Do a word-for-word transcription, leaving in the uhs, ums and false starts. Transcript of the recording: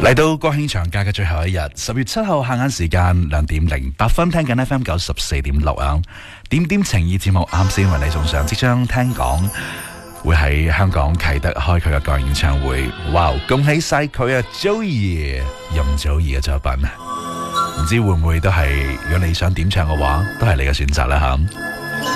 嚟到國慶長假嘅最後一日，十月七號下晏時間兩點零八分，聽緊 F M 九十四點六啊，點點情意節目啱先為你送上，即將聽講會喺香港啟德開佢嘅個人演唱會。哇！恭喜晒佢啊 ，Joey 容祖兒嘅作品，唔知會唔會都係，如果你想點唱嘅話，都係你嘅選擇啦吓。